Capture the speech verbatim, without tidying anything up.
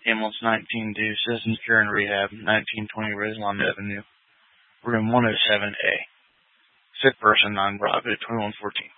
Ambulance nineteen due, Citizens Care and Rehab, nineteen twenty Rizlan Avenue, room one oh seven A. Sick person, non-Bravo, twenty-one fourteen.